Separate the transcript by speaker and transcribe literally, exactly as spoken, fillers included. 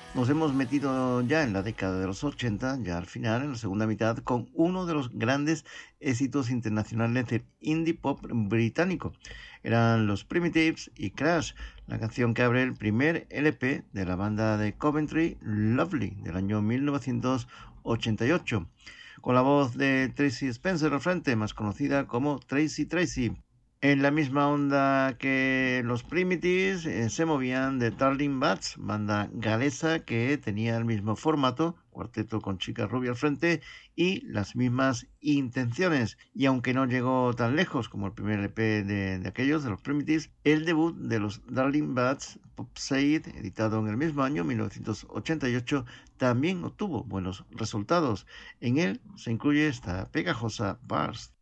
Speaker 1: Nos hemos metido ya en la década de los ochenta, ya al final, en la segunda mitad, con uno de los grandes éxitos internacionales del indie pop británico. Eran los Primitives y Crash, la canción que abre el primer L P de la banda de Coventry, Lovely, del año mil novecientos ochenta y ocho, con la voz de Tracy Spencer al frente, más conocida como Tracy Tracy. En la misma onda que los Primitives eh, se movían The Darling Bats, banda galesa que tenía el mismo formato, cuarteto con chicas rubia al frente y las mismas intenciones. Y aunque no llegó tan lejos como el primer E P de, de aquellos, de los Primitives, el debut de los Darling Bats, Pop Said, editado en el mismo año, mil novecientos ochenta y ocho, también obtuvo buenos resultados. En él se incluye esta pegajosa Bars.